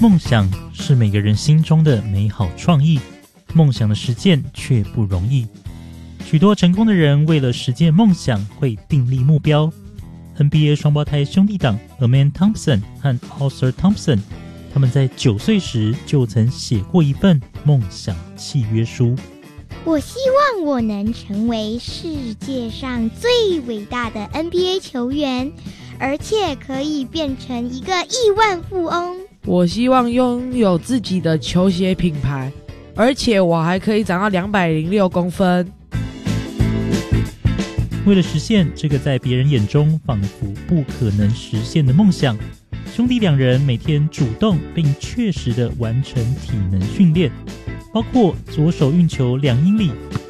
梦想是每个人心中的美好创意，梦想的实践却不容易。许多成功的人为了实践梦想会订立目标。NBA 双胞胎兄弟档 Amen Thompson 和 Ausar Thompson， 他们在9岁时就曾写过一份梦想契约书。 我希望我能成为世界上最伟大的 NBA 球员，而且可以变成一个亿万富翁。 我希望拥有自己的球鞋品牌，而且我还可以长到206公分。 为了实现这个在别人眼中仿佛不可能实现的梦想，兄弟2人每天主动并确实地完成体能训练，包括左手运球2英里，